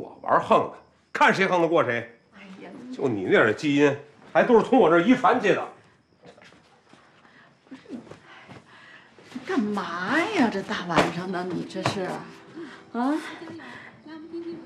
我玩横的，看谁横得过谁。 哎呀， 就你那点基因，还都是从我这儿遗传去的。 你干嘛呀？这大晚上的，你这是？啊？